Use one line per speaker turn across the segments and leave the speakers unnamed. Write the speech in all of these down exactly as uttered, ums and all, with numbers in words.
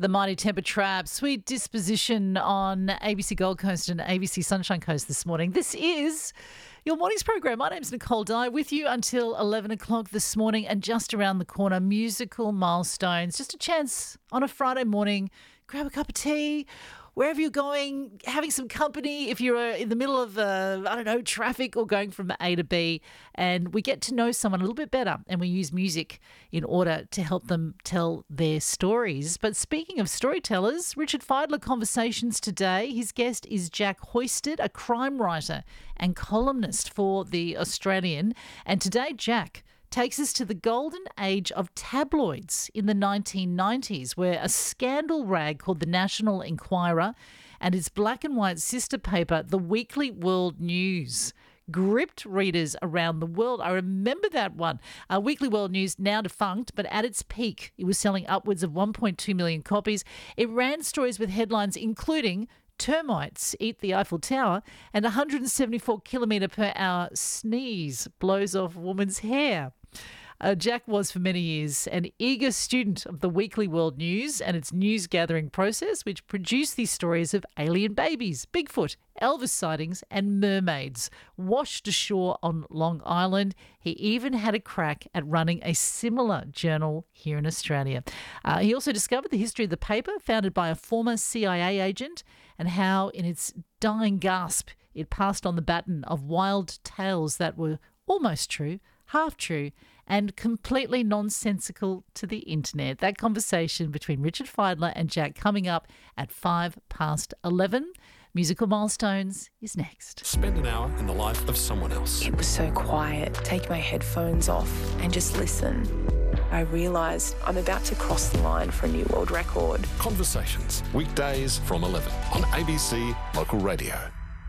The Mighty Temper Trap, Sweet Disposition on A B C Gold Coast and A B C Sunshine Coast this morning. This is your morning's program. My name's Nicole Dye, with you until eleven o'clock this morning, and just around the corner, musical milestones. Just a chance on a Friday morning, grab a cup of tea, wherever you're going, having some company if you're uh, in the middle of, uh, I don't know, traffic or going from A to B, and we get to know someone a little bit better, and we use music in order to help them tell their stories. But speaking of storytellers, Richard Fidler Conversations today. His guest is Jack Hoisted, a crime writer and columnist for The Australian. And today, Jack takes us to the golden age of tabloids in the nineteen nineties, where a scandal rag called the National Enquirer and its black and white sister paper, the Weekly World News, gripped readers around the world. I remember that one. Uh, Weekly World News, now defunct, but at its peak, it was selling upwards of one point two million copies. It ran stories with headlines including termites eat the Eiffel Tower and one hundred seventy-four kilometre per hour sneeze blows off woman's hair. Uh, Jack was for many years an eager student of the Weekly World News and its news gathering process, which produced these stories of alien babies, Bigfoot, Elvis sightings and mermaids washed ashore on Long Island. He even had a crack at running a similar journal here in Australia. Uh, he also discovered the history of the paper, founded by a former C I A agent, and how in its dying gasp it passed on the baton of wild tales that were almost true, half true, and completely nonsensical to the internet. That conversation between Richard Fidler and Jack coming up at five past eleven. Musical Milestones is next.
Spend an hour in the life of someone else.
It was so quiet. Take my headphones off and just listen. I realised I'm about to cross the line for a new world record.
Conversations, weekdays from eleven on A B C Local Radio.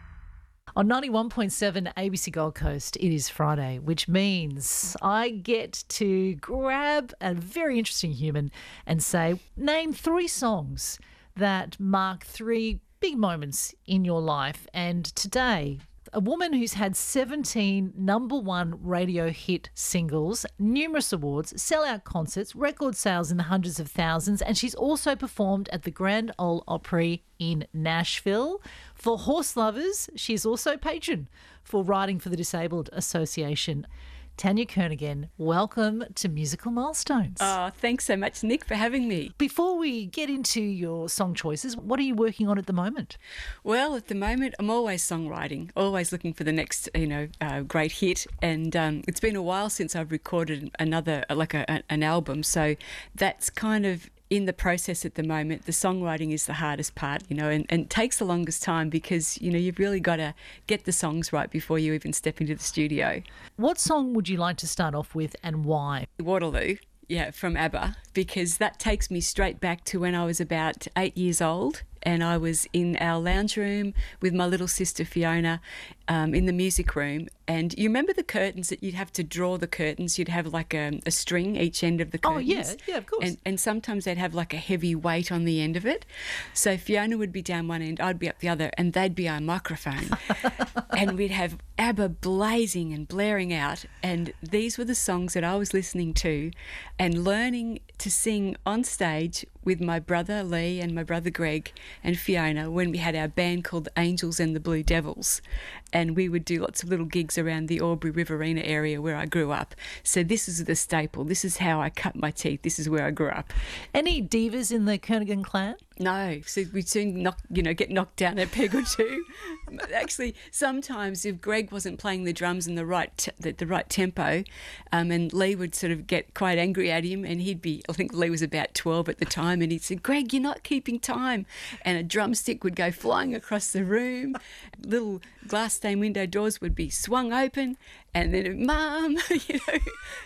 On ninety-one point seven A B C Gold Coast, it is Friday, which means I get to grab a very interesting human and say, name three songs that mark three big moments in your life. And today, a woman who's had seventeen number one radio hit singles, numerous awards, sellout concerts, record sales in the hundreds of thousands, and she's also performed at the Grand Ole Opry in Nashville. For horse lovers, she's also patron for Riding for the Disabled Association. Tanya Kernaghan, welcome to Musical Milestones.
Oh, thanks so much, Nick, for having me.
Before we get into your song choices, what are you working on at the moment?
Well, at the moment, I'm always songwriting, always looking for the next, you know, uh, great hit. And um, it's been a while since I've recorded another, like a, a, an album. So that's kind of in the process at the moment. The songwriting is the hardest part, you know, and, and takes the longest time because, you know, you've really got to get the songs right before you even step into the studio.
What song would you like to start off with and why?
Waterloo, yeah, from ABBA, because that takes me straight back to when I was about eight years old and I was in our lounge room with my little sister Fiona um, in the music room. And you remember the curtains that you'd have to draw the curtains? You'd have like a, a string each end of the curtains.
Oh, yeah, yeah, of course.
And, and sometimes they'd have like a heavy weight on the end of it. So Fiona would be down one end, I'd be up the other, and they'd be our microphone. And we'd have ABBA blazing and blaring out. And these were the songs that I was listening to and learning to sing on stage with my brother Lee and my brother Greg and Fiona when we had our band called the Angels and the Blue Devils, and we would do lots of little gigs around the Albury Riverina area where I grew up. So this is the staple. This is how I cut my teeth. This is where I grew up.
Any divas in the Kernaghan clan?
No, so we'd soon knock, you know, get knocked down a peg or two. Actually, sometimes if Greg wasn't playing the drums in the right t- the, the right tempo, um, and Lee would sort of get quite angry at him, and he'd be, I think Lee was about twelve at the time, and he'd say, "Greg, you're not keeping time," and a drumstick would go flying across the room. Little glass stained window doors would be swung open, and then, "Mum," you know,